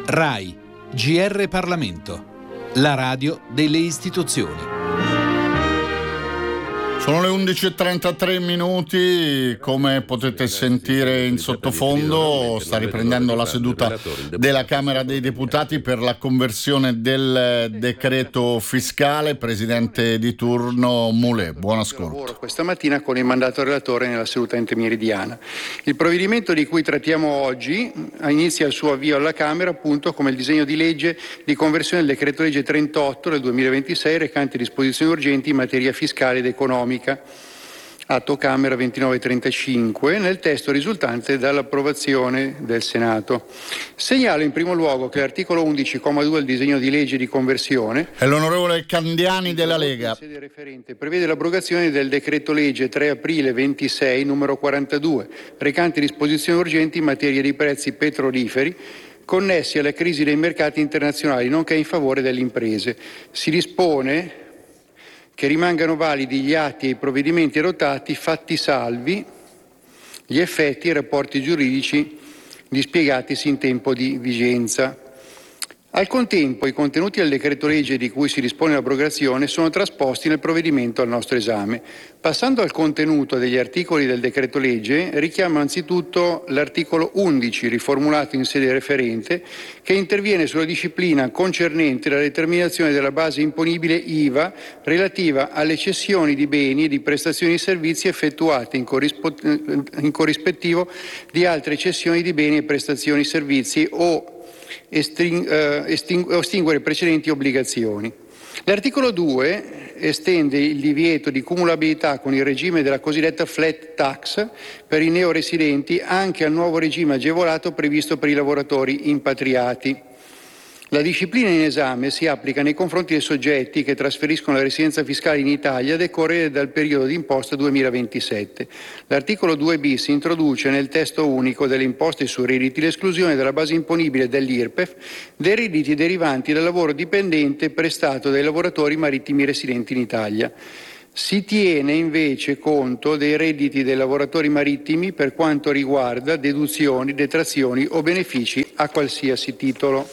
RAI, GR Parlamento, la radio delle istituzioni. Sono le 11:33 minuti, come potete sentire in sottofondo sta riprendendo la seduta della Camera dei Deputati per la conversione del decreto fiscale. Presidente di turno Mulè, buon ascolto. Questa mattina con il mandato relatore nella seduta antimeridiana. Il provvedimento di cui trattiamo oggi inizia il suo avvio alla Camera appunto come il disegno di legge di conversione del decreto legge 38 del 2026 recante disposizioni urgenti in materia fiscale ed economica. Atto Camera 2935, nel testo risultante dall'approvazione del Senato. Segnalo in primo luogo che l'articolo 11,2 del disegno di legge di conversione è l'onorevole Candiani della Lega. Sede referente prevede l'abrogazione del decreto legge 3 aprile 26 numero 42, recante disposizioni urgenti in materia di prezzi petroliferi connessi alla crisi dei mercati internazionali, nonché in favore delle imprese. Si dispone che rimangano validi gli atti e i provvedimenti adottati, fatti salvi gli effetti e i rapporti giuridici dispiegatisi in tempo di vigenza. Al contempo, i contenuti del decreto legge di cui si dispone l'abrogazione sono trasposti nel provvedimento al nostro esame. Passando al contenuto degli articoli del decreto legge, richiamo anzitutto l'articolo 11, riformulato in sede referente, che interviene sulla disciplina concernente la determinazione della base imponibile IVA relativa alle cessioni di beni e di prestazioni di servizi effettuate in corrispettivo di altre cessioni di beni e prestazioni di servizi o estinguere precedenti obbligazioni. L'articolo 2 estende il divieto di cumulabilità con il regime della cosiddetta flat tax per i neoresidenti anche al nuovo regime agevolato previsto per i lavoratori impatriati. La disciplina in esame si applica nei confronti dei soggetti che trasferiscono la residenza fiscale in Italia a decorrere dal periodo d'imposta 2027. L'articolo 2 bis introduce nel testo unico delle imposte sui redditi l'esclusione dalla base imponibile dell'IRPEF dei redditi derivanti dal lavoro dipendente prestato dai lavoratori marittimi residenti in Italia. Si tiene invece conto dei redditi dei lavoratori marittimi per quanto riguarda deduzioni, detrazioni o benefici a qualsiasi titolo.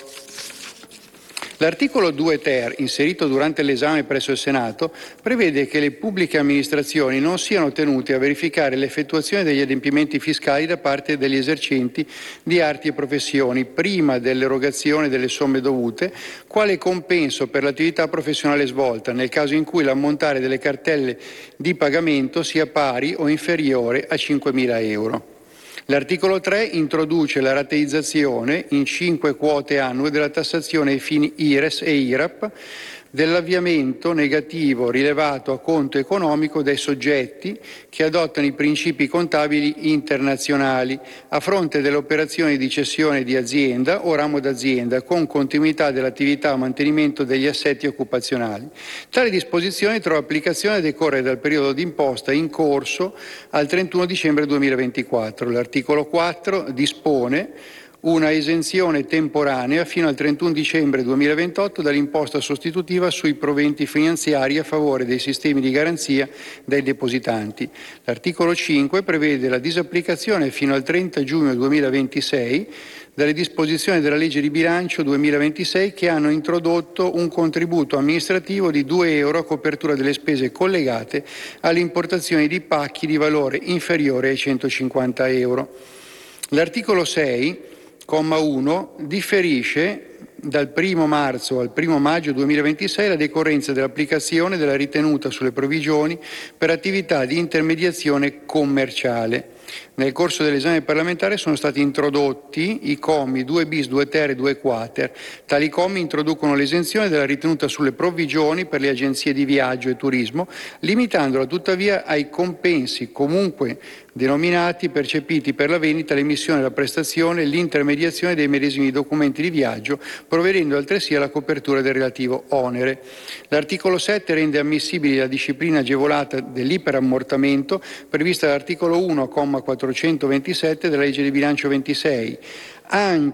L'articolo 2 ter, inserito durante l'esame presso il Senato, prevede che le pubbliche amministrazioni non siano tenute a verificare l'effettuazione degli adempimenti fiscali da parte degli esercenti di arti e professioni prima dell'erogazione delle somme dovute, quale compenso per l'attività professionale svolta, nel caso in cui l'ammontare delle cartelle di pagamento sia pari o inferiore a 5.000 euro. L'articolo 3 introduce la rateizzazione in 5 quote annue della tassazione ai fini IRES e IRAP dell'avviamento negativo rilevato a conto economico dai soggetti che adottano i principi contabili internazionali a fronte delle operazioni di cessione di azienda o ramo d'azienda con continuità dell'attività a mantenimento degli assetti occupazionali. Tale disposizione trova applicazione a decorrere dal periodo d'imposta in corso al 31 dicembre 2024. L'articolo 4 dispone una esenzione temporanea fino al 31 dicembre 2028 dall'imposta sostitutiva sui proventi finanziari a favore dei sistemi di garanzia dei depositanti. L'articolo 5 prevede la disapplicazione fino al 30 giugno 2026 dalle disposizioni della legge di bilancio 2026 che hanno introdotto un contributo amministrativo di 2 euro a copertura delle spese collegate alle importazioni di pacchi di valore inferiore ai 150 euro. L'articolo 6 Comma 1 differisce dal 1 marzo al 1 maggio 2026 la decorrenza dell'applicazione della ritenuta sulle provvigioni per attività di intermediazione commerciale. Nel corso dell'esame parlamentare sono stati introdotti i commi 2 bis, 2 ter e 2 quater. Tali commi introducono l'esenzione della ritenuta sulle provvigioni per le agenzie di viaggio e turismo, limitandola tuttavia ai compensi comunque denominati percepiti per la vendita, l'emissione della prestazione e l'intermediazione dei medesimi documenti di viaggio, provvedendo altresì alla copertura del relativo onere. L'articolo 7 rende ammissibile la disciplina agevolata dell'iperammortamento prevista dall'articolo 1, comma 427 della legge di bilancio 26, anche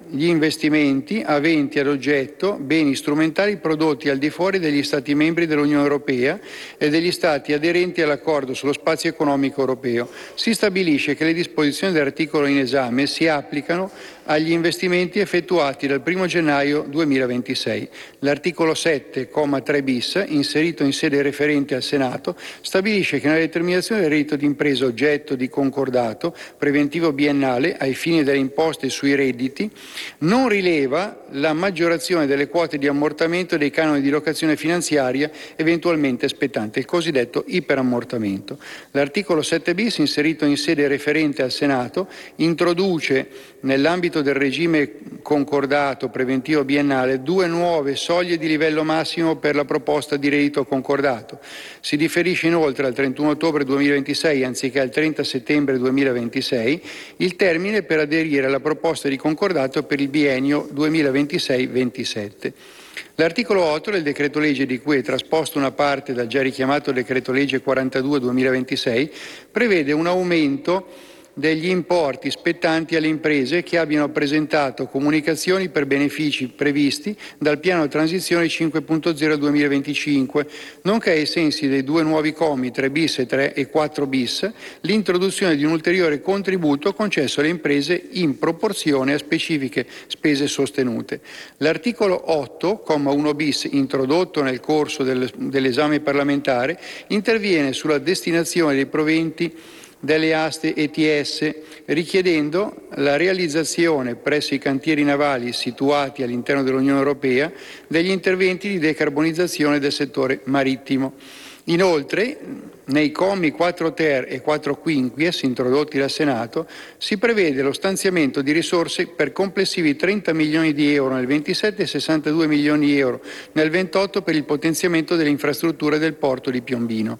gli investimenti aventi ad oggetto beni strumentali prodotti al di fuori degli Stati membri dell'Unione Europea e degli Stati aderenti all'Accordo sullo spazio economico europeo. Si stabilisce che le disposizioni dell'articolo in esame si applicano agli investimenti effettuati dal 1 gennaio 2026. L'articolo 7,3 bis, inserito in sede referente al Senato, stabilisce che nella determinazione del reddito d'impresa oggetto di concordato preventivo biennale ai fini delle imposte sui redditi non rileva la maggiorazione delle quote di ammortamento dei canoni di locazione finanziaria eventualmente spettante, il cosiddetto iperammortamento. L'articolo 7 bis, inserito in sede referente al Senato, introduce nell'ambito del regime concordato preventivo biennale 2 nuove soglie di livello massimo per la proposta di reddito concordato. Si differisce inoltre al 31 ottobre 2026 anziché al 30 settembre 2026 il termine per aderire alla proposta di concordato per il biennio 2026-27. L'articolo 8 del decreto legge, di cui è trasposto una parte dal già richiamato decreto legge 42/2026, prevede un aumento degli importi spettanti alle imprese che abbiano presentato comunicazioni per benefici previsti dal piano transizione 5.0 2025, nonché ai sensi dei 2 nuovi commi 3 bis e 4 bis, l'introduzione di un ulteriore contributo concesso alle imprese in proporzione a specifiche spese sostenute. L'articolo 8,1 bis, introdotto nel corso dell'esame parlamentare, interviene sulla destinazione dei proventi delle aste ETS, richiedendo la realizzazione presso i cantieri navali situati all'interno dell'Unione Europea degli interventi di decarbonizzazione del settore marittimo. Inoltre, nei commi 4 ter e 4 quinquies introdotti dal Senato, si prevede lo stanziamento di risorse per complessivi 30 milioni di euro nel 27 e 62 milioni di euro nel 28 per il potenziamento delle infrastrutture del porto di Piombino.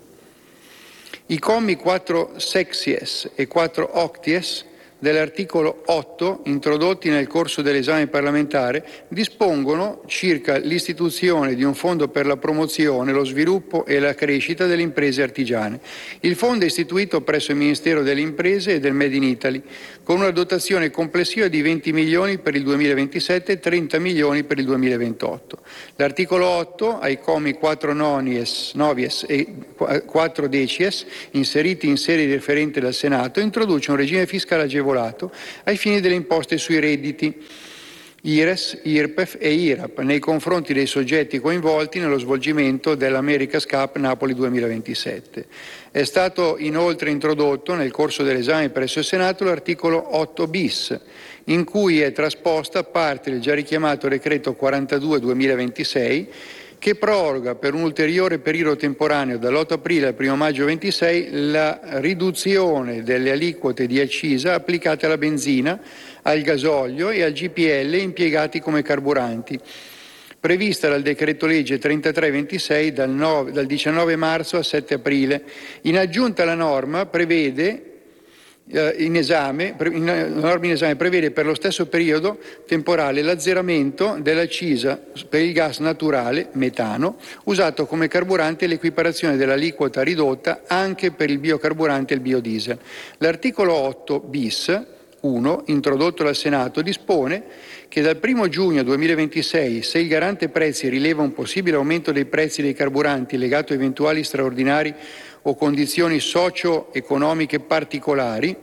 I commi 4 sexies e 4 octies dell'articolo 8, introdotti nel corso dell'esame parlamentare, dispongono circa l'istituzione di un fondo per la promozione, lo sviluppo e la crescita delle imprese artigiane. Il fondo è istituito presso il Ministero delle Imprese e del Made in Italy, con una dotazione complessiva di 20 milioni per il 2027 e 30 milioni per il 2028. L'articolo 8, ai commi 4 novies e 4 decies, inseriti in sede referente dal Senato, introduce un regime fiscale agevolato ai fini delle imposte sui redditi IRES, IRPEF e IRAP nei confronti dei soggetti coinvolti nello svolgimento dell'America's Cup Napoli 2027. È stato inoltre introdotto nel corso dell'esame presso il Senato l'articolo 8 bis, in cui è trasposta parte del già richiamato decreto 42/2026, che proroga per un ulteriore periodo temporaneo dall'8 aprile al 1 maggio 26 la riduzione delle aliquote di accisa applicate alla benzina, al gasolio e al GPL impiegati come carburanti, prevista dal decreto legge 33/26 dal 19 marzo al 7 aprile. In aggiunta la norma prevede in esame prevede per lo stesso periodo temporale l'azzeramento dell'accisa per il gas naturale metano usato come carburante e l'equiparazione dell'aliquota ridotta anche per il biocarburante e il biodiesel. L'articolo 8 bis 1, introdotto dal Senato, dispone che dal 1 giugno 2026, se il garante prezzi rileva un possibile aumento dei prezzi dei carburanti legato a eventuali straordinari o condizioni socio-economiche particolari,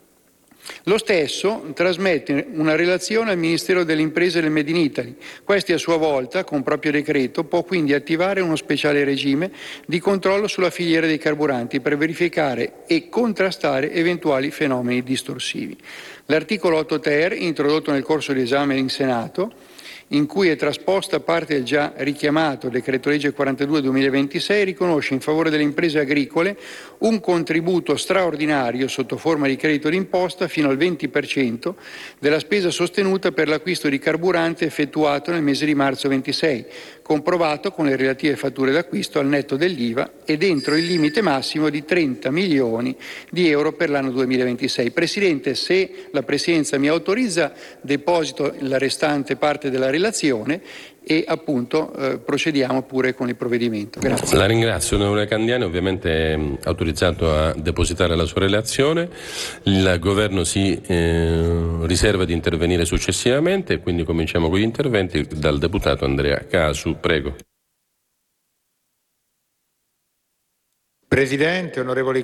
lo stesso trasmette una relazione al Ministero delle Imprese e del Made in Italy. Questi a sua volta, con proprio decreto, può quindi attivare uno speciale regime di controllo sulla filiera dei carburanti per verificare e contrastare eventuali fenomeni distorsivi. L'articolo 8 ter, introdotto nel corso di esame in Senato, in cui è trasposta parte del già richiamato decreto legge 42/2026, riconosce in favore delle imprese agricole un contributo straordinario sotto forma di credito d'imposta fino al 20% della spesa sostenuta per l'acquisto di carburante effettuato nel mese di marzo 26, comprovato con le relative fatture d'acquisto al netto dell'IVA ed entro il limite massimo di 30 milioni di euro per l'anno 2026. Presidente, se la Presidenza mi autorizza, deposito la restante parte della relazione e appunto procediamo pure con il provvedimento. Grazie. La ringrazio, onorevole Candiani, ovviamente è autorizzato a depositare la sua relazione. Il governo si riserva di intervenire successivamente e quindi cominciamo con gli interventi dal deputato Andrea Casu, prego. Presidente, onorevoli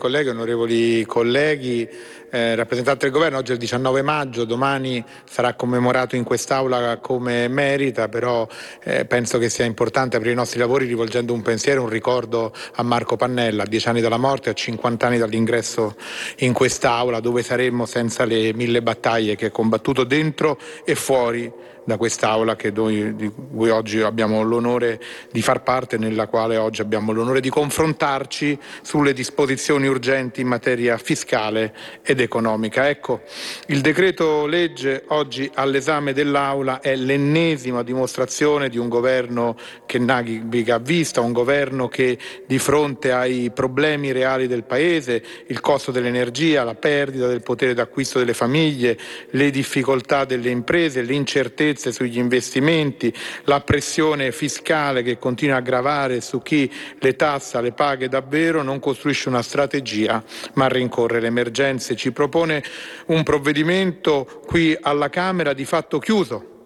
colleghi, rappresentante del governo, oggi è il 19 maggio, domani sarà commemorato in quest'Aula come merita, però penso che sia importante aprire i nostri lavori rivolgendo un pensiero, un ricordo a Marco Pannella, a 10 anni dalla morte, a 50 anni dall'ingresso in quest'Aula, dove saremmo senza le 1000 battaglie che ha combattuto dentro e fuori da quest'Aula di cui oggi abbiamo l'onore di far parte, nella quale oggi abbiamo l'onore di confrontarci sulle disposizioni urgenti in materia fiscale ed economica. Ecco, il decreto legge oggi all'esame dell'Aula è l'ennesima dimostrazione di un governo che naviga a vista, un governo che di fronte ai problemi reali del Paese, il costo dell'energia, la perdita del potere d'acquisto delle famiglie, le difficoltà delle imprese, l'incertezza sugli investimenti, la pressione fiscale che continua a gravare su chi le tassa le paga davvero, non costruisce una strategia ma rincorre le emergenze. Ci propone un provvedimento qui alla Camera di fatto chiuso,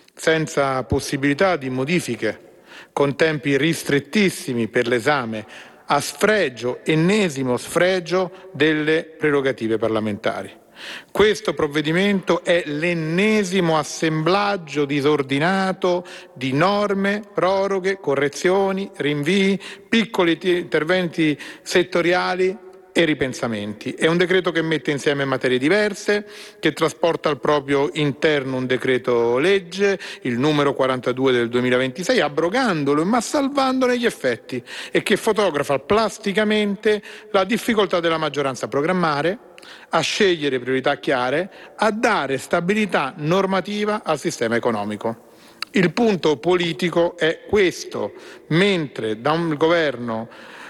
senza possibilità di modifiche, con tempi ristrettissimi per l'esame, a sfregio, ennesimo sfregio delle prerogative parlamentari. Questo provvedimento è l'ennesimo assemblaggio disordinato di norme, proroghe, correzioni, rinvii, piccoli interventi settoriali e ripensamenti. È un decreto che mette insieme materie diverse, che trasporta al proprio interno un decreto legge, il numero 42 del 2026, abrogandolo ma salvandone gli effetti, e che fotografa plasticamente la difficoltà della maggioranza a programmare, a scegliere priorità chiare, a dare stabilità normativa al sistema economico. Il punto politico è questo: mentre da un governo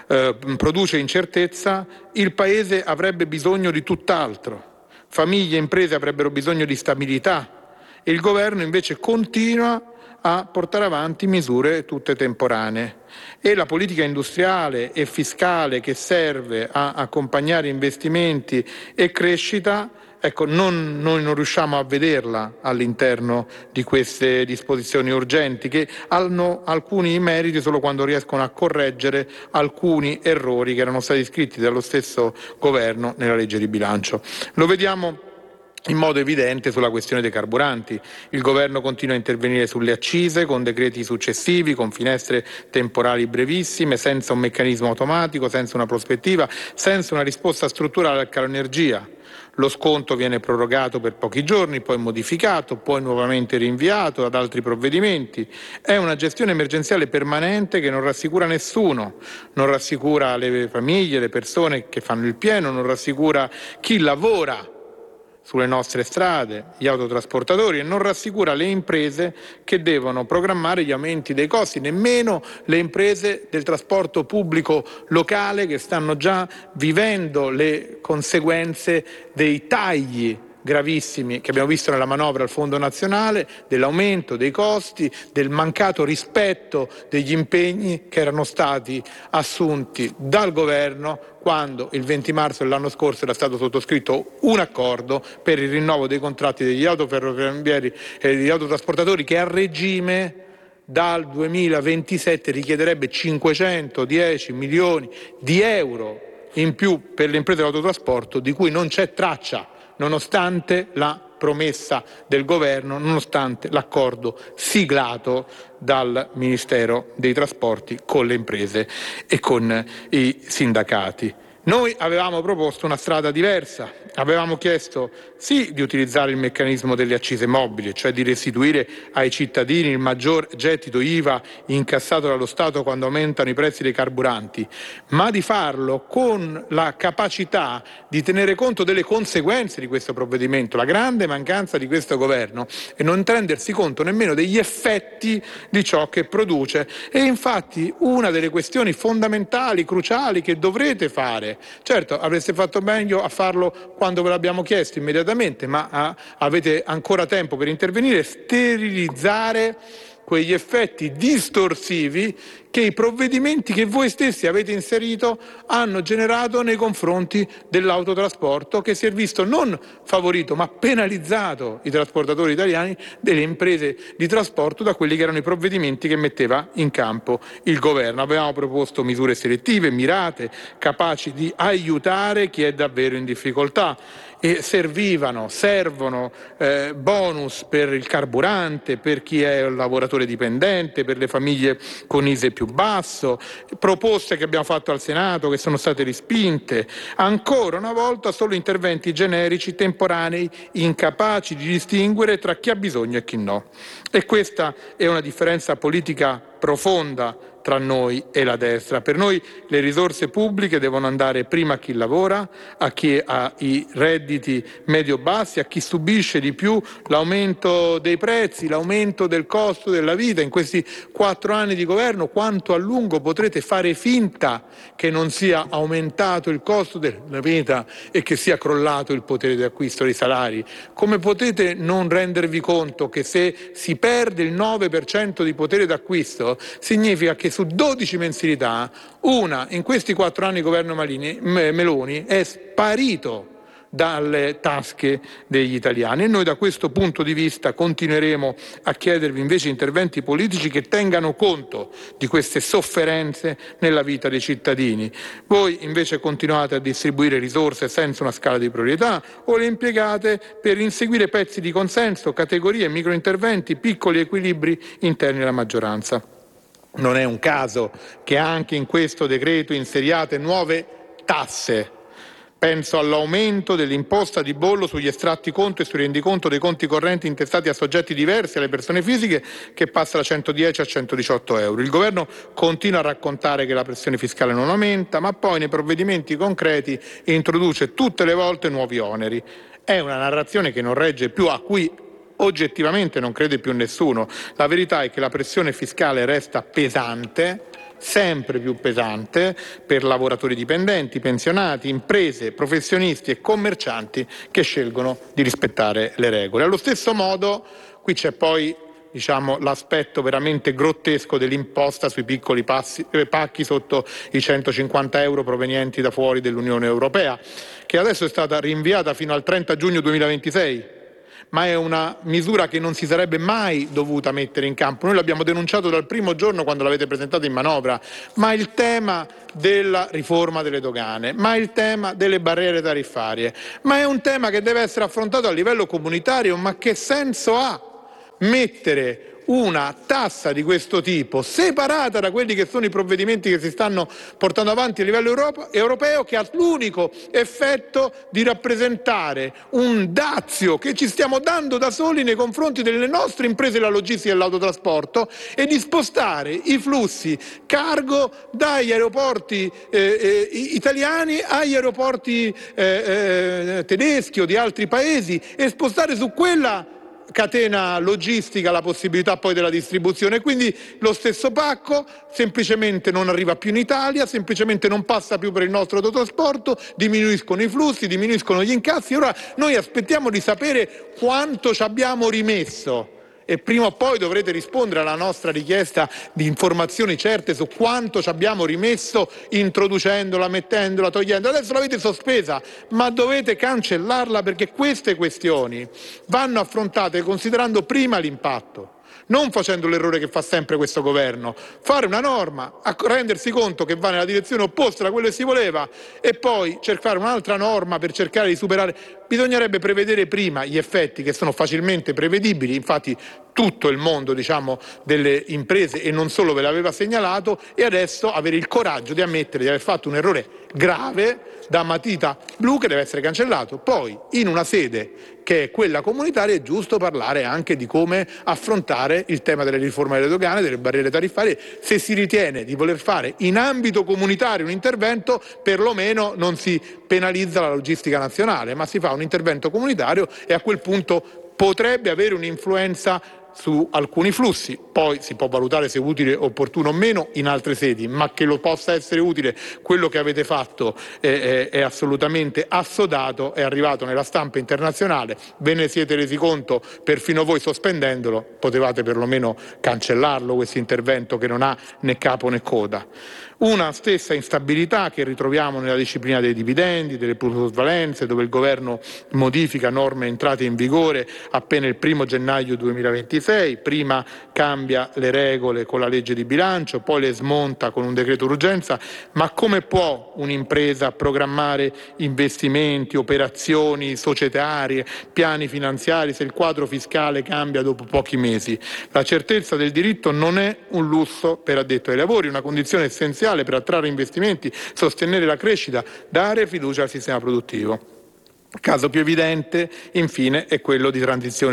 produce incertezza, il Paese avrebbe bisogno di tutt'altro. Famiglie e imprese avrebbero bisogno di stabilità e il governo invece continua a portare avanti misure tutte temporanee. E la politica industriale e fiscale che serve a accompagnare investimenti e crescita, ecco, noi non riusciamo a vederla all'interno di queste disposizioni urgenti, che hanno alcuni meriti solo quando riescono a correggere alcuni errori che erano stati scritti dallo stesso governo nella legge di bilancio. Lo vediamo in modo evidente sulla questione dei carburanti. Il governo continua a intervenire sulle accise con decreti successivi, con finestre temporali brevissime, senza un meccanismo automatico, senza una prospettiva, senza una risposta strutturale al caro energia. Lo sconto viene prorogato per pochi giorni, poi modificato, poi nuovamente rinviato ad altri provvedimenti. È una gestione emergenziale permanente che non rassicura nessuno, non rassicura le famiglie, le persone che fanno il pieno, non rassicura chi lavora sulle nostre strade, gli autotrasportatori, e non rassicura le imprese che devono programmare gli aumenti dei costi, nemmeno le imprese del trasporto pubblico locale, che stanno già vivendo le conseguenze dei tagli gravissimi che abbiamo visto nella manovra al Fondo Nazionale, dell'aumento dei costi, del mancato rispetto degli impegni che erano stati assunti dal governo quando il 20 marzo dell'anno scorso era stato sottoscritto un accordo per il rinnovo dei contratti degli autoferroviari e degli autotrasportatori, che a regime dal 2027 richiederebbe 510 milioni di euro in più per le imprese dell'autotrasporto, di cui non c'è traccia, nonostante la promessa del governo, nonostante l'accordo siglato dal Ministero dei Trasporti con le imprese e con i sindacati. Noi avevamo proposto una strada diversa, avevamo chiesto sì di utilizzare il meccanismo delle accise mobili, cioè di restituire ai cittadini il maggior gettito IVA incassato dallo Stato quando aumentano i prezzi dei carburanti, ma di farlo con la capacità di tenere conto delle conseguenze di questo provvedimento. La grande mancanza di questo governo è non rendersi conto nemmeno degli effetti di ciò che produce. E infatti una delle questioni fondamentali, cruciali, che dovrete fare, certo avreste fatto meglio a farlo quando ve l'abbiamo chiesto immediatamente, ma avete ancora tempo per intervenire, sterilizzare quegli effetti distorsivi che i provvedimenti che voi stessi avete inserito hanno generato nei confronti dell'autotrasporto, che si è visto non favorito ma penalizzato i trasportatori italiani, delle imprese di trasporto, da quelli che erano i provvedimenti che metteva in campo il governo. Avevamo proposto misure selettive, mirate, capaci di aiutare chi è davvero in difficoltà, e servono bonus per il carburante, per chi è un lavoratore dipendente, per le famiglie con ISEE più basso, proposte che abbiamo fatto al Senato che sono state respinte. Ancora una volta solo interventi generici, temporanei, incapaci di distinguere tra chi ha bisogno e chi no. E questa è una differenza politica profonda tra noi e la destra. Per noi le risorse pubbliche devono andare prima a chi lavora, a chi ha i redditi medio-bassi, a chi subisce di più l'aumento dei prezzi, l'aumento del costo della vita. In questi 4 anni di governo, quanto a lungo potrete fare finta che non sia aumentato il costo della vita e che sia crollato il potere di acquisto dei salari? Come potete non rendervi conto che se si perde il 9% di potere d'acquisto significa che su 12 mensilità, una in questi 4 anni di governo Meloni è sparito dalle tasche degli italiani. E noi da questo punto di vista continueremo a chiedervi invece interventi politici che tengano conto di queste sofferenze nella vita dei cittadini. Voi invece continuate a distribuire risorse senza una scala di priorità, o le impiegate per inseguire pezzi di consenso, categorie, microinterventi, piccoli equilibri interni alla maggioranza. Non è un caso che anche in questo decreto inseriate nuove tasse. Penso all'aumento dell'imposta di bollo sugli estratti conto e sul rendiconto dei conti correnti intestati a soggetti diversi alle persone fisiche, che passa da 110 a 118 euro. Il governo continua a raccontare che la pressione fiscale non aumenta, ma poi nei provvedimenti concreti introduce tutte le volte nuovi oneri. È una narrazione che non regge più, a cui oggettivamente non crede più nessuno. La verità è che la pressione fiscale resta pesante, sempre più pesante, per lavoratori dipendenti, pensionati, imprese, professionisti e commercianti che scelgono di rispettare le regole. Allo stesso modo, qui c'è poi l'aspetto veramente grottesco dell'imposta sui piccoli pacchi sotto i 150 euro provenienti da fuori dell'Unione Europea, che adesso è stata rinviata fino al 30 giugno 2026. Ma è una misura che non si sarebbe mai dovuta mettere in campo. Noi l'abbiamo denunciato dal primo giorno quando l'avete presentata in manovra, ma il tema della riforma delle dogane, ma il tema delle barriere tariffarie, ma è un tema che deve essere affrontato a livello comunitario. Ma che senso ha mettere una tassa di questo tipo separata da quelli che sono i provvedimenti che si stanno portando avanti a livello europeo, che ha l'unico effetto di rappresentare un dazio che ci stiamo dando da soli nei confronti delle nostre imprese della logistica e dell'autotrasporto, e di spostare i flussi cargo dagli aeroporti italiani agli aeroporti tedeschi o di altri paesi, e spostare su quella catena logistica la possibilità poi della distribuzione. Quindi lo stesso pacco semplicemente non arriva più in Italia, semplicemente non passa più per il nostro autotrasporto, diminuiscono i flussi, diminuiscono gli incassi. Ora noi aspettiamo di sapere quanto ci abbiamo rimesso, e prima o poi dovrete rispondere alla nostra richiesta di informazioni certe su quanto ci abbiamo rimesso, introducendola, mettendola, togliendola. Adesso l'avete sospesa, ma dovete cancellarla, perché queste questioni vanno affrontate considerando prima l'impatto, non facendo l'errore che fa sempre questo governo: fare una norma, rendersi conto che va nella direzione opposta da quello che si voleva, e poi cercare un'altra norma per cercare di superare. Bisognerebbe prevedere prima gli effetti, che sono facilmente prevedibili. Infatti tutto il mondo delle imprese, e non solo, ve l'aveva segnalato, e adesso avere il coraggio di ammettere di aver fatto un errore grave da matita blu che deve essere cancellato. Poi, in una sede che è quella comunitaria, è giusto parlare anche di come affrontare il tema delle riforme delle dogane, delle barriere tariffarie. Se si ritiene di voler fare in ambito comunitario un intervento, perlomeno non si penalizza la logistica nazionale, ma si fa un intervento comunitario, e a quel punto potrebbe avere un'influenza su alcuni flussi, poi si può valutare se utile, opportuno o meno in altre sedi, ma che lo possa essere utile quello che avete fatto è assolutamente assodato, è arrivato nella stampa internazionale, ve ne siete resi conto perfino voi sospendendolo, potevate perlomeno cancellarlo questo intervento che non ha né capo né coda. Una stessa instabilità che ritroviamo nella disciplina dei dividendi, delle plusvalenze, dove il governo modifica norme entrate in vigore appena il 1 gennaio 2026, prima cambia le regole con la legge di bilancio, poi le smonta con un decreto d'urgenza. Ma come può un'impresa programmare investimenti, operazioni societarie, piani finanziari se il quadro fiscale cambia dopo pochi mesi? La certezza del diritto non è un lusso per addetto ai lavori, una condizione essenziale per attrarre investimenti, sostenere la crescita, dare fiducia al sistema produttivo. Il caso più evidente, infine, è quello di Transizione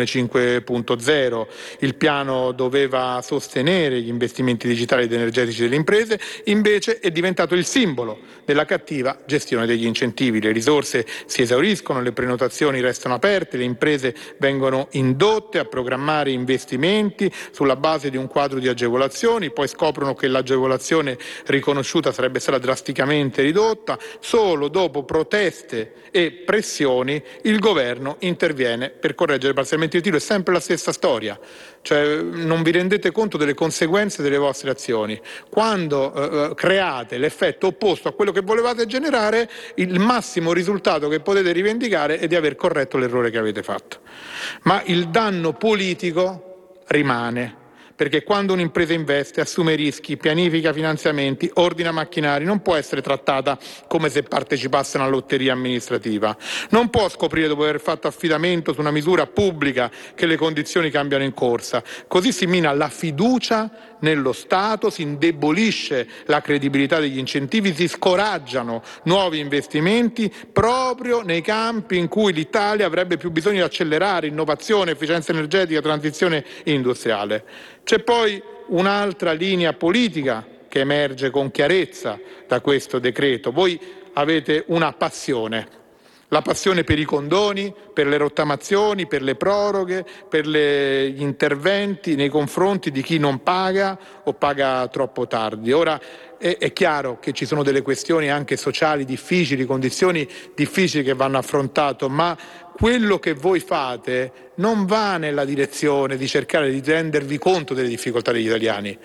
5.0. Il piano doveva sostenere gli investimenti digitali ed energetici delle imprese, invece è diventato il simbolo della cattiva gestione degli incentivi. Le risorse si esauriscono, le prenotazioni restano aperte, le imprese vengono indotte a programmare investimenti sulla base di un quadro di agevolazioni, poi scoprono che l'agevolazione riconosciuta sarebbe stata drasticamente ridotta. Solo dopo proteste e pressioni il governo interviene per correggere parzialmente il tiro. È sempre la stessa storia, cioè non vi rendete conto delle conseguenze delle vostre azioni. Quando create l'effetto opposto a quello che volevate generare, il massimo risultato che potete rivendicare è di aver corretto l'errore che avete fatto. Ma il danno politico rimane, perché quando un'impresa investe, assume rischi, pianifica finanziamenti, ordina macchinari, non può essere trattata come se partecipasse a una lotteria amministrativa. Non può scoprire, dopo aver fatto affidamento su una misura pubblica, che le condizioni cambiano in corsa. Così si mina la fiducia nello Stato, si indebolisce la credibilità degli incentivi, si scoraggiano nuovi investimenti proprio nei campi in cui l'Italia avrebbe più bisogno di accelerare innovazione, efficienza energetica, transizione industriale. C'è poi un'altra linea politica che emerge con chiarezza da questo decreto. Voi avete una passione, la passione per i condoni, per le rottamazioni, per le proroghe, per gli interventi nei confronti di chi non paga o paga troppo tardi. Ora è chiaro che ci sono delle questioni anche sociali difficili, condizioni difficili che vanno affrontate, ma quello che voi fate non va nella direzione di cercare di rendervi conto delle difficoltà degli italiani,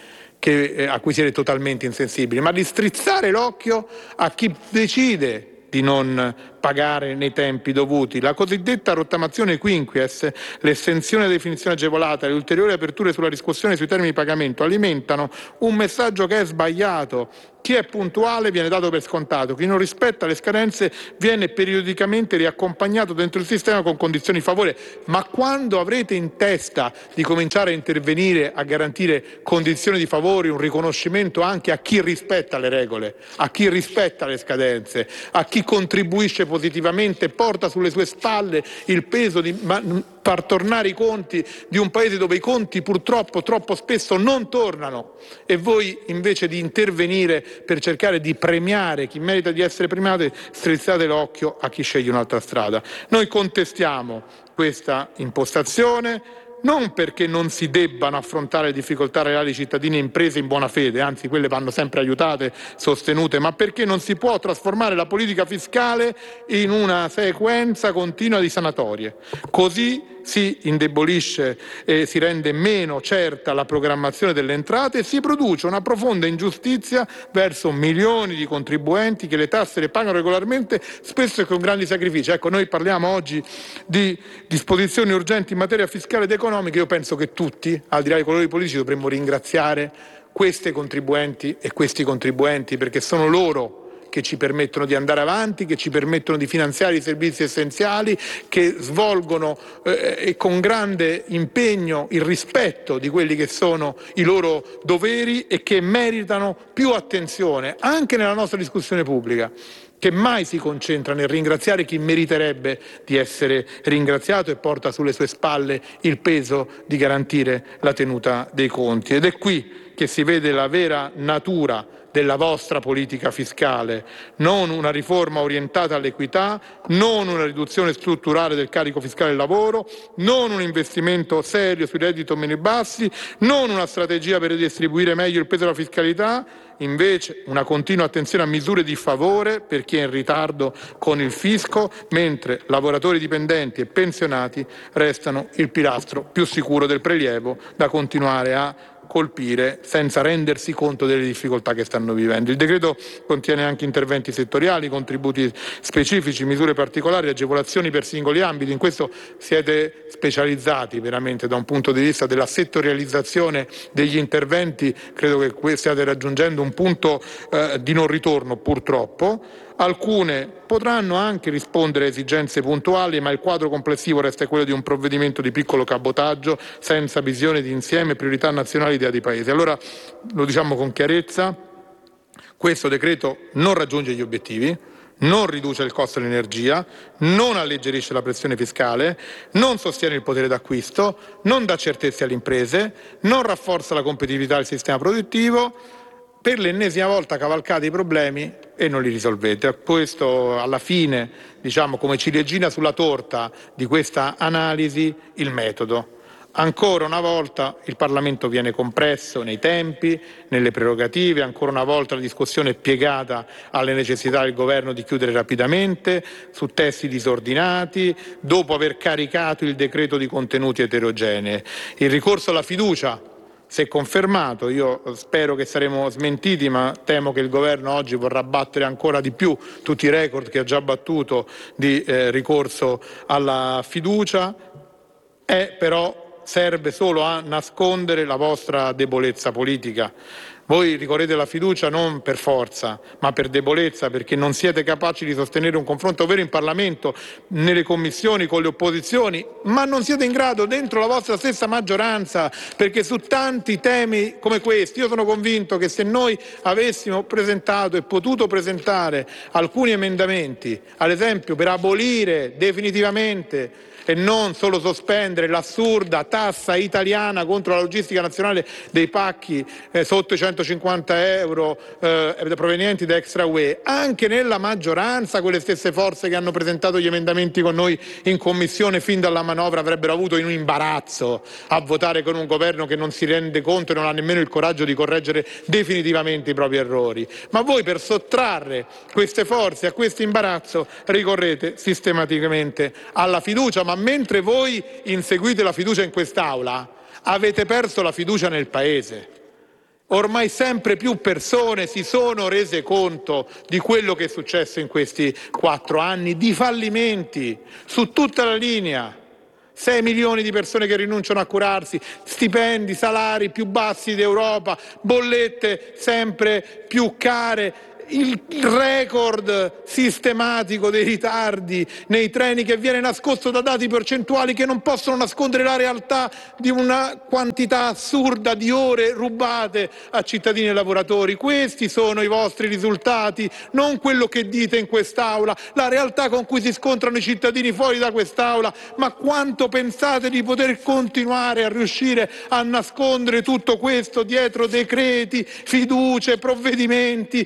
a cui siete totalmente insensibili, ma di strizzare l'occhio a chi decide di non pagare nei tempi dovuti. La cosiddetta rottamazione quinquies, l'estensione della definizione agevolata, le ulteriori aperture sulla riscossione sui termini di pagamento alimentano un messaggio che è sbagliato. Chi è puntuale viene dato per scontato, chi non rispetta le scadenze viene periodicamente riaccompagnato dentro il sistema con condizioni di favore. Ma quando avrete in testa di cominciare a intervenire a garantire condizioni di favore, un riconoscimento anche a chi rispetta le regole, a chi rispetta le scadenze, a chi contribuisce positivamente, porta sulle sue spalle il peso di far tornare i conti di un paese dove i conti purtroppo troppo spesso non tornano, e voi invece di intervenire per cercare di premiare chi merita di essere premiato, strizzate l'occhio a chi sceglie un'altra strada. Noi contestiamo questa impostazione, non perché non si debbano affrontare le difficoltà reali di cittadini e imprese in buona fede, anzi quelle vanno sempre aiutate, sostenute, ma perché non si può trasformare la politica fiscale in una sequenza continua di sanatorie. Così si indebolisce e si rende meno certa la programmazione delle entrate e si produce una profonda ingiustizia verso milioni di contribuenti che le tasse le pagano regolarmente, spesso con grandi sacrifici. Ecco, noi parliamo oggi di disposizioni urgenti in materia fiscale ed economica. Io penso che tutti, al di là dei colori politici, dovremmo ringraziare queste contribuenti e questi contribuenti, perché sono loro che ci permettono di andare avanti, che ci permettono di finanziare i servizi essenziali, che svolgono con grande impegno il rispetto di quelli che sono i loro doveri e che meritano più attenzione anche nella nostra discussione pubblica, che mai si concentra nel ringraziare chi meriterebbe di essere ringraziato e porta sulle sue spalle il peso di garantire la tenuta dei conti. Ed è qui che si vede la vera natura della vostra politica fiscale, non una riforma orientata all'equità, non una riduzione strutturale del carico fiscale del lavoro, non un investimento serio sui redditi meno bassi, non una strategia per redistribuire meglio il peso della fiscalità, invece una continua attenzione a misure di favore per chi è in ritardo con il fisco, mentre lavoratori dipendenti e pensionati restano il pilastro più sicuro del prelievo da continuare a colpire senza rendersi conto delle difficoltà che stanno vivendo. Il decreto contiene anche interventi settoriali, contributi specifici, misure particolari, agevolazioni per singoli ambiti. In questo siete specializzati veramente da un punto di vista della settorializzazione degli interventi. Credo che stiate raggiungendo un punto di non ritorno, purtroppo. Alcune potranno anche rispondere a esigenze puntuali, ma il quadro complessivo resta quello di un provvedimento di piccolo cabotaggio, senza visione di insieme, priorità nazionali e idea di paese. Allora, lo diciamo con chiarezza, questo decreto non raggiunge gli obiettivi, non riduce il costo dell'energia, non alleggerisce la pressione fiscale, non sostiene il potere d'acquisto, non dà certezze alle imprese, non rafforza la competitività del sistema produttivo. Per l'ennesima volta cavalcate i problemi e non li risolvete. Questo alla fine, diciamo, come ciliegina sulla torta di questa analisi, il metodo. Ancora una volta il Parlamento viene compresso nei tempi, nelle prerogative, ancora una volta la discussione è piegata alle necessità del Governo di chiudere rapidamente, su testi disordinati, dopo aver caricato il decreto di contenuti eterogenei. Il ricorso alla fiducia, se confermato, io spero che saremo smentiti, ma temo che il Governo oggi vorrà battere ancora di più tutti i record che ha già battuto di ricorso alla fiducia, però serve solo a nascondere la vostra debolezza politica. Voi ricorrete alla fiducia non per forza, ma per debolezza, perché non siete capaci di sostenere un confronto vero in Parlamento, nelle commissioni, con le opposizioni, ma non siete in grado dentro la vostra stessa maggioranza, perché su tanti temi come questi io sono convinto che se noi avessimo presentato e potuto presentare alcuni emendamenti, ad esempio per abolire definitivamente e non solo sospendere l'assurda tassa italiana contro la logistica nazionale dei pacchi sotto i 150 euro provenienti da extra UE, anche nella maggioranza quelle stesse forze che hanno presentato gli emendamenti con noi in commissione fin dalla manovra avrebbero avuto un imbarazzo a votare con un governo che non si rende conto e non ha nemmeno il coraggio di correggere definitivamente i propri errori. Ma voi, per sottrarre queste forze a questo imbarazzo, ricorrete sistematicamente alla fiducia, ma mentre voi inseguite la fiducia in quest'Aula, avete perso la fiducia nel Paese. Ormai sempre più persone si sono rese conto di quello che è successo in questi 4 anni, di fallimenti su tutta la linea. 6 milioni di persone che rinunciano a curarsi, stipendi, salari più bassi d'Europa, bollette sempre più care, il record sistematico dei ritardi nei treni che viene nascosto da dati percentuali che non possono nascondere la realtà di una quantità assurda di ore rubate a cittadini e lavoratori. Questi sono i vostri risultati, non quello che dite in quest'Aula, la realtà con cui si scontrano i cittadini fuori da quest'Aula. Ma quanto pensate di poter continuare a riuscire a nascondere tutto questo dietro decreti, fiducie, provvedimenti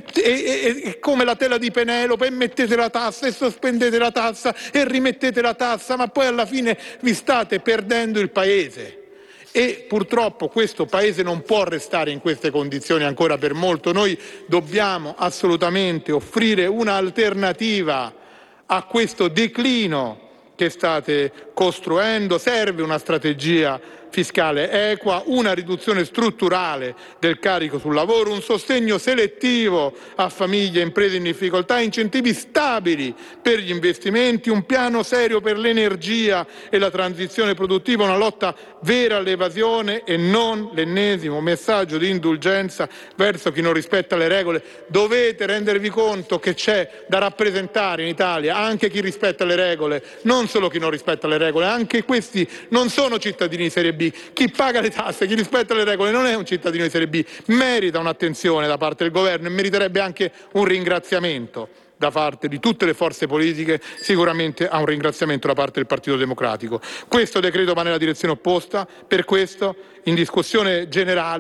e come la tela di Penelope, e mettete la tassa e sospendete la tassa e rimettete la tassa, ma poi alla fine vi state perdendo il Paese. E purtroppo questo Paese non può restare in queste condizioni ancora per molto. Noi dobbiamo assolutamente offrire un'alternativa a questo declino che state costruendo. Serve una strategia fiscale equa, una riduzione strutturale del carico sul lavoro, un sostegno selettivo a famiglie e imprese in difficoltà, incentivi stabili per gli investimenti, un piano serio per l'energia e la transizione produttiva, una lotta vera all'evasione e non l'ennesimo messaggio di indulgenza verso chi non rispetta le regole. Dovete rendervi conto che c'è da rappresentare in Italia anche chi rispetta le regole, non solo chi non rispetta le regole. Anche questi non sono cittadini di serie B. Chi paga le tasse, chi rispetta le regole non è un cittadino di serie B, merita un'attenzione da parte del governo e meriterebbe anche un ringraziamento da parte di tutte le forze politiche, sicuramente a un ringraziamento da parte del Partito Democratico. Questo decreto va nella direzione opposta, per questo in discussione generale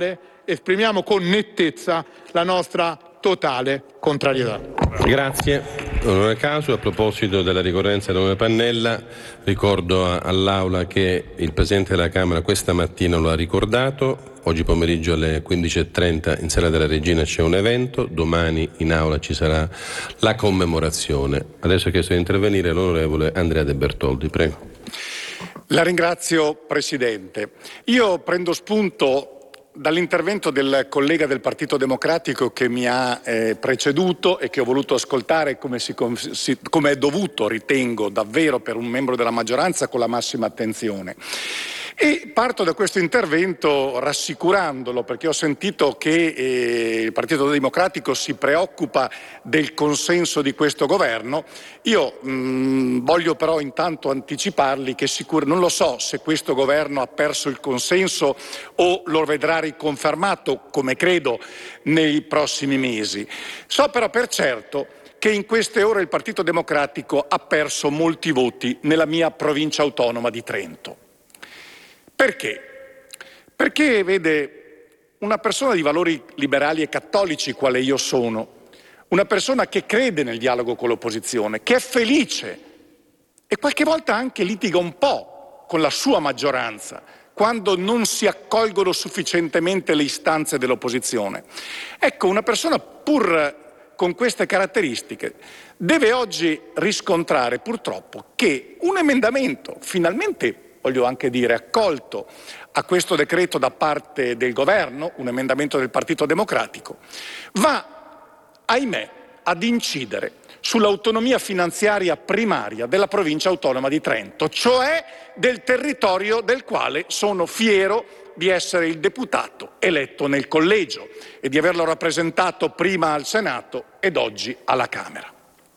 esprimiamo con nettezza la nostra totale contrarietà. Grazie, onorevole Casu. A proposito della ricorrenza dell'onorevole Pannella, ricordo all'Aula che il Presidente della Camera questa mattina lo ha ricordato. Oggi pomeriggio alle 15:30 in Sala della Regina c'è un evento, domani in Aula ci sarà la commemorazione. Adesso ho chiesto di intervenire l'onorevole Andrea De Bertoldi, prego. La ringrazio, Presidente. Io prendo spunto dall'intervento del collega del Partito Democratico che mi ha preceduto e che ho voluto ascoltare come è dovuto, ritengo, davvero per un membro della maggioranza, con la massima attenzione. E parto da questo intervento rassicurandolo, perché ho sentito che il Partito Democratico si preoccupa del consenso di questo governo. Io voglio però intanto anticiparli che non lo so se questo governo ha perso il consenso o lo vedrà riconfermato, come credo, nei prossimi mesi. So però per certo che in queste ore il Partito Democratico ha perso molti voti nella mia provincia autonoma di Trento. Perché? Perché, vede, una persona di valori liberali e cattolici, quale io sono, una persona che crede nel dialogo con l'opposizione, che è felice e qualche volta anche litiga un po' con la sua maggioranza quando non si accolgono sufficientemente le istanze dell'opposizione. Ecco, una persona pur con queste caratteristiche deve oggi riscontrare purtroppo che un emendamento finalmente, voglio anche dire, accolto a questo decreto da parte del governo, un emendamento del Partito Democratico, va, ahimè, ad incidere sull'autonomia finanziaria primaria della provincia autonoma di Trento, cioè del territorio del quale sono fiero di essere il deputato eletto nel collegio e di averlo rappresentato prima al Senato ed oggi alla Camera.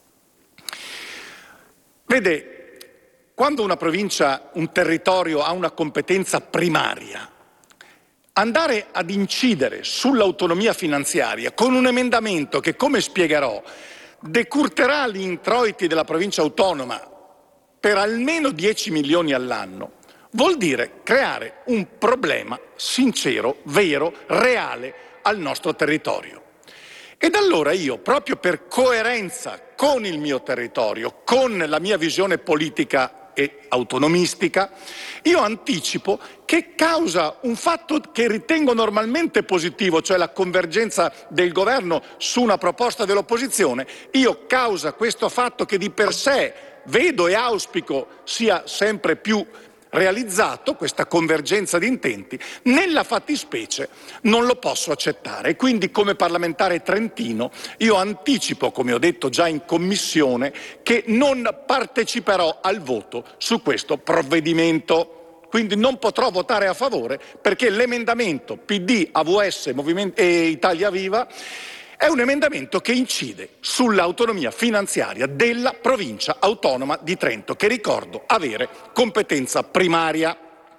Vede, quando una provincia, un territorio ha una competenza primaria, andare ad incidere sull'autonomia finanziaria con un emendamento che, come spiegherò, decurterà gli introiti della provincia autonoma per almeno 10 milioni all'anno, vuol dire creare un problema sincero, vero, reale al nostro territorio. Ed allora io, proprio per coerenza con il mio territorio, con la mia visione politica e autonomistica, io anticipo che causa un fatto che ritengo normalmente positivo, cioè la convergenza del governo su una proposta dell'opposizione, io causa questo fatto che di per sé vedo e auspico sia sempre più realizzato, questa convergenza di intenti, nella fattispecie non lo posso accettare. E quindi, come parlamentare trentino, io anticipo, come ho detto già in commissione, che non parteciperò al voto su questo provvedimento. Quindi non potrò votare a favore perché l'emendamento PD, AVS e Italia Viva è un emendamento che incide sull'autonomia finanziaria della provincia autonoma di Trento, che ricordo avere competenza primaria.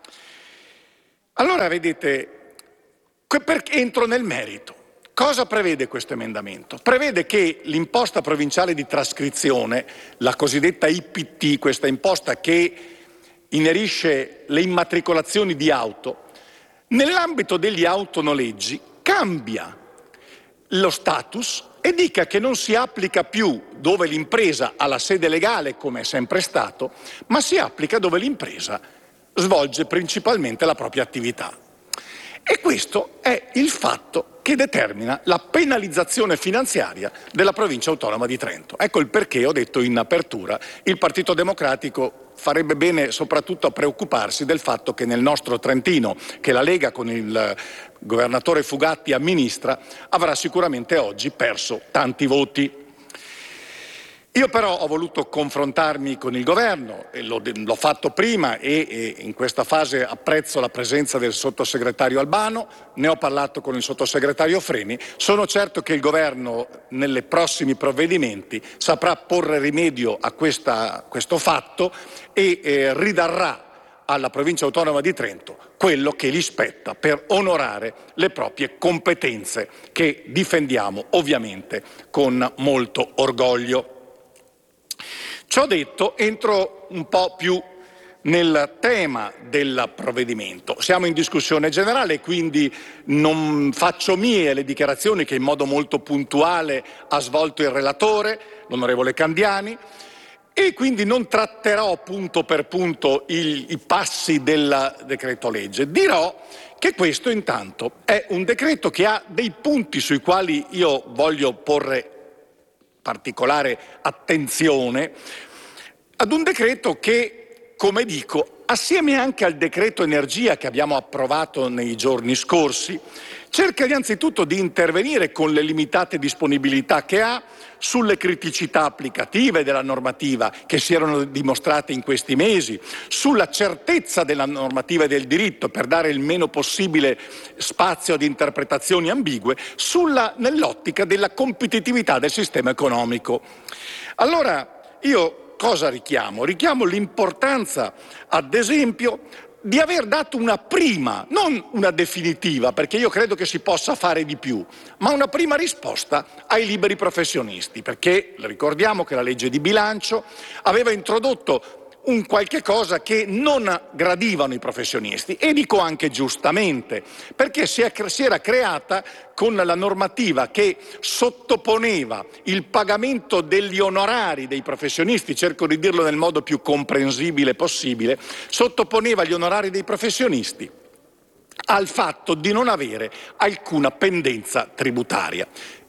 Allora, vedete, entro nel merito. Cosa prevede questo emendamento? Prevede che l'imposta provinciale di trascrizione, la cosiddetta IPT, questa imposta che inerisce le immatricolazioni di auto, nell'ambito degli autonoleggi cambia lo status e dica che non si applica più dove l'impresa ha la sede legale, come è sempre stato, ma si applica dove l'impresa svolge principalmente la propria attività. E questo è il fatto che determina la penalizzazione finanziaria della provincia autonoma di Trento. Ecco il perché ho detto in apertura il Partito Democratico farebbe bene soprattutto a preoccuparsi del fatto che nel nostro Trentino, che la Lega con il governatore Fugatti amministra, avrà sicuramente oggi perso tanti voti. Io però ho voluto confrontarmi con il governo, e l'ho fatto prima e in questa fase apprezzo la presenza del sottosegretario Albano, ne ho parlato con il sottosegretario Freni, sono certo che il governo nei prossimi provvedimenti saprà porre rimedio a questo fatto e ridarrà alla provincia autonoma di Trento quello che gli spetta per onorare le proprie competenze che difendiamo ovviamente con molto orgoglio. Ciò detto, entro un po' più nel tema del provvedimento. Siamo in discussione generale, quindi non faccio mie le dichiarazioni che in modo molto puntuale ha svolto il relatore, l'onorevole Candiani, e quindi non tratterò punto per punto i passi del decreto legge. Dirò che questo intanto è un decreto che ha dei punti sui quali io voglio porre particolare attenzione, ad un decreto che, come dico, assieme anche al decreto energia che abbiamo approvato nei giorni scorsi, cerca innanzitutto di intervenire con le limitate disponibilità che ha sulle criticità applicative della normativa che si erano dimostrate in questi mesi, sulla certezza della normativa e del diritto per dare il meno possibile spazio ad interpretazioni ambigue, nell'ottica della competitività del sistema economico. Allora, io cosa richiamo? Richiamo l'importanza, ad esempio, di aver dato una prima, non una definitiva, perché io credo che si possa fare di più, ma una prima risposta ai liberi professionisti, perché ricordiamo che la legge di bilancio aveva introdotto un qualche cosa che non gradivano i professionisti, e dico anche giustamente, perché si era creata con la normativa che sottoponeva il pagamento degli onorari dei professionisti, cerco di dirlo nel modo più comprensibile possibile, sottoponeva gli onorari dei professionisti al fatto di non avere alcuna pendenza tributaria.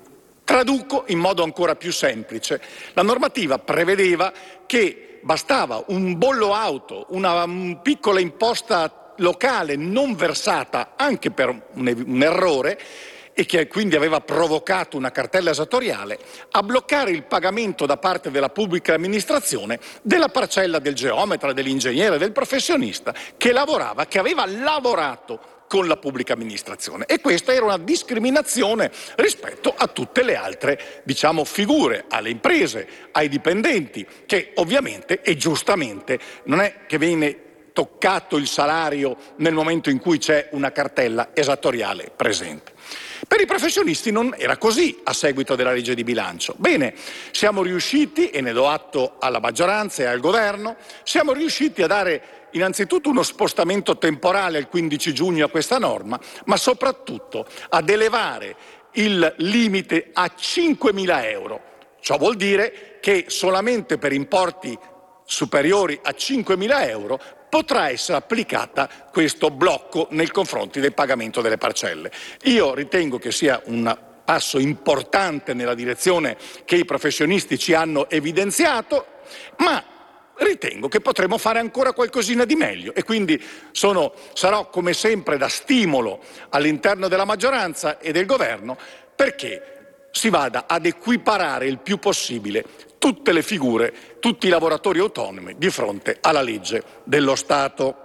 Traduco in modo ancora più semplice: la normativa prevedeva che bastava un bollo auto, una piccola imposta locale non versata anche per un errore, e che quindi aveva provocato una cartella esattoriale, a bloccare il pagamento da parte della pubblica amministrazione della parcella del geometra, dell'ingegnere, del professionista che aveva lavorato con la pubblica amministrazione. E questa era una discriminazione rispetto a tutte le altre, figure, alle imprese, ai dipendenti, che ovviamente e giustamente non è che viene toccato il salario nel momento in cui c'è una cartella esattoriale presente. Per i professionisti non era così a seguito della legge di bilancio. Bene, siamo riusciti, e ne do atto alla maggioranza e al governo, siamo riusciti a dare innanzitutto uno spostamento temporale al 15 giugno a questa norma, ma soprattutto ad elevare il limite a 5.000 euro. Ciò vuol dire che solamente per importi superiori a 5.000 euro potrà essere applicata questo blocco nei confronti del pagamento delle parcelle. Io ritengo che sia un passo importante nella direzione che i professionisti ci hanno evidenziato, ma ritengo che potremo fare ancora qualcosina di meglio, e quindi sarò come sempre da stimolo all'interno della maggioranza e del governo perché si vada ad equiparare il più possibile tutte le figure, tutti i lavoratori autonomi di fronte alla legge dello Stato.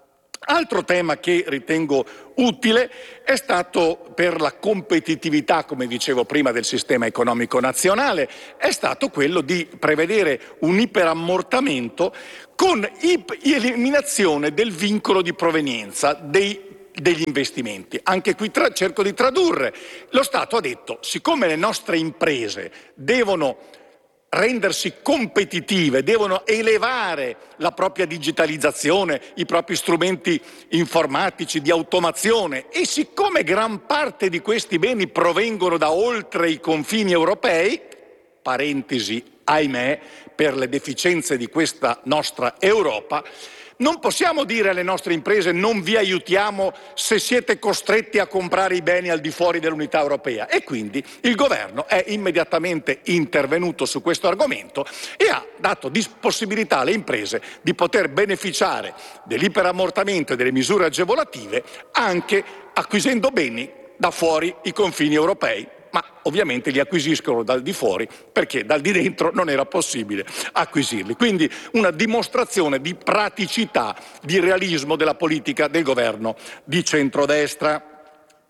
Altro tema che ritengo utile è stato, per la competitività, come dicevo prima, del sistema economico nazionale, è stato quello di prevedere un iperammortamento con eliminazione del vincolo di provenienza degli investimenti. Anche qui cerco di tradurre. Lo Stato ha detto: siccome le nostre imprese devono rendersi competitive, devono elevare la propria digitalizzazione, i propri strumenti informatici di automazione, e siccome gran parte di questi beni provengono da oltre i confini europei, parentesi, ahimè, per le deficienze di questa nostra Europa, non possiamo dire alle nostre imprese: non vi aiutiamo se siete costretti a comprare i beni al di fuori dell'unità europea. E quindi il governo è immediatamente intervenuto su questo argomento e ha dato possibilità alle imprese di poter beneficiare dell'iperammortamento e delle misure agevolative anche acquisendo beni da fuori i confini europei. Ma ovviamente li acquisiscono dal di fuori perché dal di dentro non era possibile acquisirli. Quindi una dimostrazione di praticità, di realismo della politica del governo di centrodestra.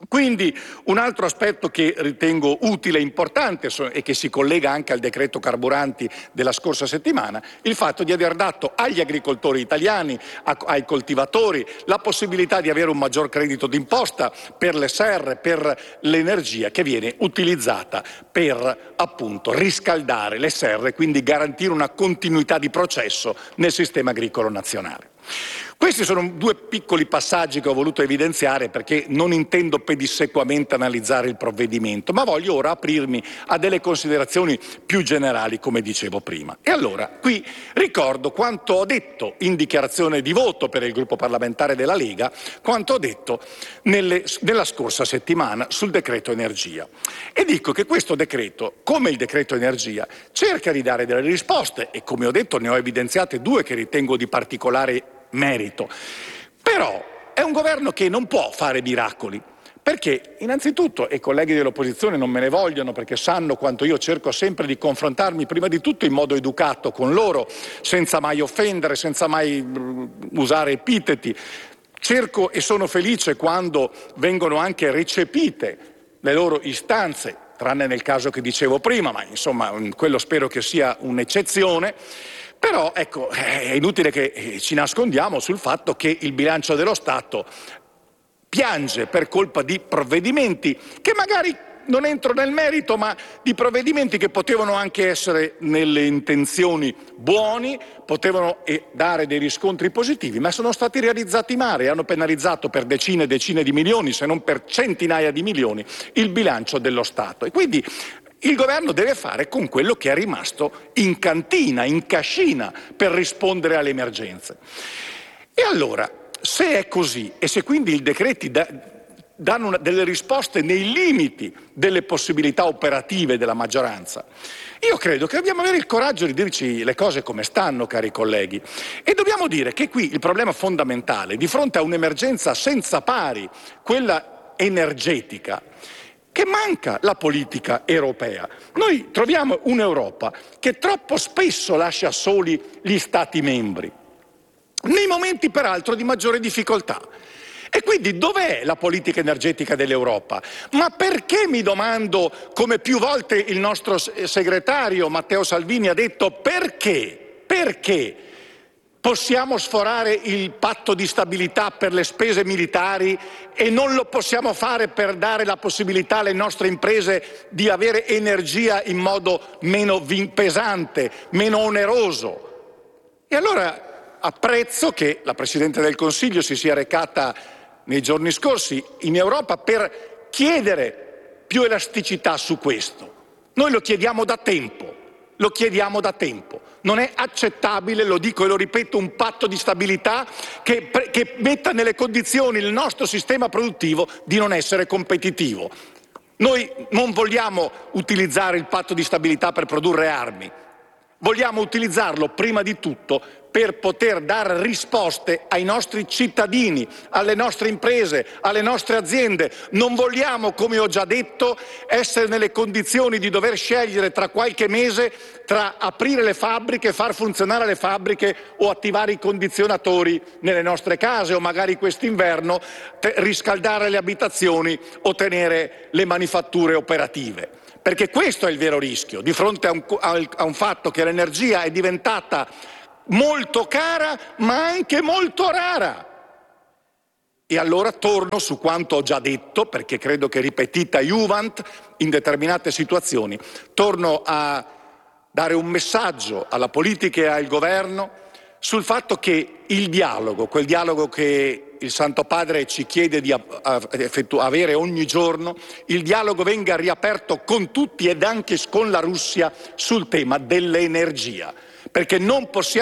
Quindi un altro aspetto che ritengo utile e importante e che si collega anche al decreto carburanti della scorsa settimana, il fatto di aver dato agli agricoltori italiani, ai coltivatori, la possibilità di avere un maggior credito d'imposta per le serre, per l'energia che viene utilizzata per appunto riscaldare le serre, quindi garantire una continuità di processo nel sistema agricolo nazionale. Questi sono due piccoli passaggi che ho voluto evidenziare perché non intendo pedissequamente analizzare il provvedimento, ma voglio ora aprirmi a delle considerazioni più generali, come dicevo prima. E allora, qui ricordo quanto ho detto in dichiarazione di voto per il gruppo parlamentare della Lega, quanto ho detto nella scorsa settimana sul decreto energia. E dico che questo decreto, come il decreto energia, cerca di dare delle risposte e, come ho detto, ne ho evidenziate due che ritengo di particolare merito. Però è un governo che non può fare miracoli, perché innanzitutto, e i colleghi dell'opposizione non me ne vogliono perché sanno quanto io cerco sempre di confrontarmi prima di tutto in modo educato con loro, senza mai offendere, senza mai usare epiteti. Cerco e sono felice quando vengono anche recepite le loro istanze, tranne nel caso che dicevo prima, ma insomma quello spero che sia un'eccezione. Però ecco, è inutile che ci nascondiamo sul fatto che il bilancio dello Stato piange per colpa di provvedimenti che magari non entro nel merito, ma di provvedimenti che potevano anche essere nelle intenzioni buoni, potevano dare dei riscontri positivi, ma sono stati realizzati male e hanno penalizzato per decine e decine di milioni, se non per centinaia di milioni, il bilancio dello Stato. E quindi il governo deve fare con quello che è rimasto in cantina, in cascina, per rispondere alle emergenze. E allora, se è così, e se quindi i decreti danno delle risposte nei limiti delle possibilità operative della maggioranza, io credo che dobbiamo avere il coraggio di dirci le cose come stanno, cari colleghi. E dobbiamo dire che qui il problema fondamentale, di fronte a un'emergenza senza pari, quella energetica, che manca la politica europea. Noi troviamo un'Europa che troppo spesso lascia soli gli Stati membri, nei momenti peraltro di maggiore difficoltà. E quindi dov'è la politica energetica dell'Europa? Ma perché, mi domando, come più volte il nostro segretario Matteo Salvini ha detto, perché possiamo sforare il patto di stabilità per le spese militari e non lo possiamo fare per dare la possibilità alle nostre imprese di avere energia in modo meno pesante, meno oneroso? E allora apprezzo che la Presidente del Consiglio si sia recata nei giorni scorsi in Europa per chiedere più elasticità su questo. Noi lo chiediamo da tempo. Non è accettabile, lo dico e lo ripeto, un patto di stabilità che metta nelle condizioni il nostro sistema produttivo di non essere competitivo. Noi non vogliamo utilizzare il patto di stabilità per produrre armi, vogliamo utilizzarlo prima di tutto per poter dare risposte ai nostri cittadini, alle nostre imprese, alle nostre aziende. Non vogliamo, come ho già detto, essere nelle condizioni di dover scegliere tra qualche mese tra aprire le fabbriche, far funzionare le fabbriche o attivare i condizionatori nelle nostre case o magari quest'inverno riscaldare le abitazioni o tenere le manifatture operative. Perché questo è il vero rischio, di fronte a un fatto che l'energia è diventata molto cara ma anche molto rara. E allora torno su quanto ho già detto, perché credo che ripetita iuvant in determinate situazioni, torno a dare un messaggio alla politica e al governo sul fatto che il dialogo, quel dialogo che il Santo Padre ci chiede di avere ogni giorno, il dialogo venga riaperto con tutti ed anche con la Russia sul tema dell'energia, perché non possiamo